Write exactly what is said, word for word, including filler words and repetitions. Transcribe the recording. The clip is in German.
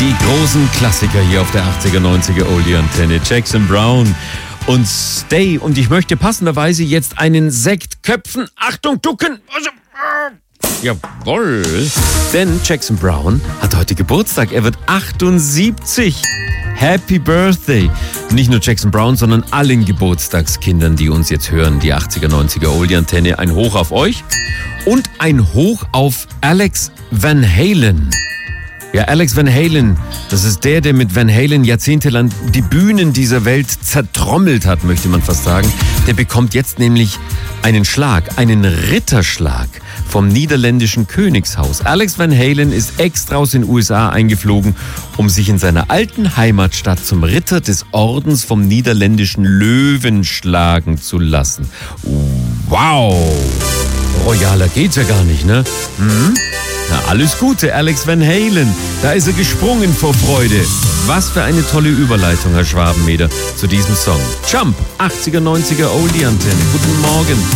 Die großen Klassiker hier auf der achtziger, neunziger Oldie-Antenne. Jackson Browne und Stay. Und ich möchte passenderweise jetzt einen Sekt köpfen. Achtung, ducken! Jawohl. Denn Jackson Browne hat heute Geburtstag. Er wird achtundsiebzig. Happy Birthday. Nicht nur Jackson Browne, sondern allen Geburtstagskindern, die uns jetzt hören. Die achtziger, neunziger Oldie-Antenne. Ein Hoch auf euch. Und ein Hoch auf Alex Van Halen. Ja, Alex Van Halen, das ist der, der mit Van Halen jahrzehntelang die Bühnen dieser Welt zertrommelt hat, möchte man fast sagen. Der bekommt jetzt nämlich einen Schlag, einen Ritterschlag vom niederländischen Königshaus. Alex Van Halen ist extra aus den U S A eingeflogen, um sich in seiner alten Heimatstadt zum Ritter des Ordens vom niederländischen Löwen schlagen zu lassen. Wow! Royaler geht's ja gar nicht, ne? Hm? Na, alles Gute, Alex Van Halen. Da ist er gesprungen vor Freude. Was für eine tolle Überleitung, Herr Schwabenmeder, zu diesem Song. Jump, achtziger, neunziger Oldie-Antenne. Guten Morgen.